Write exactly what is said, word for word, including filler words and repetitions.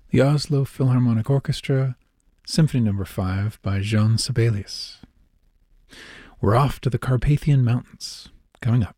the Oslo Philharmonic Orchestra, Symphony Number five by Jean Sibelius. We're off to the Carpathian Mountains, coming up.